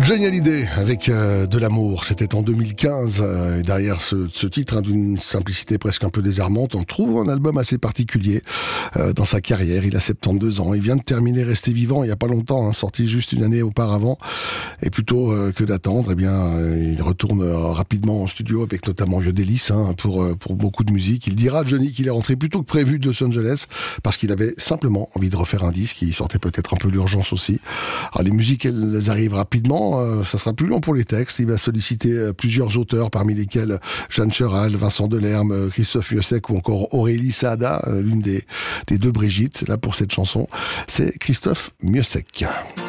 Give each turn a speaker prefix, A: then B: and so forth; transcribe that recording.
A: Johnny Hallyday avec de l'amour, c'était en 2015. Et derrière ce titre, d'une simplicité presque un peu désarmante, on trouve un album assez particulier dans sa carrière. Il a 72 ans, il vient de terminer Rester vivant il n'y a pas longtemps, sorti juste une année auparavant. Et plutôt que d'attendre, il retourne rapidement en studio avec notamment Yodelis pour beaucoup de musique. Il dira, Johnny, qu'il est rentré plus tôt que prévu de Los Angeles parce qu'il avait simplement envie de refaire un disque. Il sortait peut-être un peu l'urgence aussi. Alors les musiques, elles arrivent rapidement. Ça sera plus long pour les textes. Il va solliciter plusieurs auteurs, parmi lesquels Jeanne Chéral, Vincent Delerme, Christophe Miossec ou encore Aurélie Saada, l'une des deux Brigitte. Là, pour cette chanson, c'est Christophe Miossec.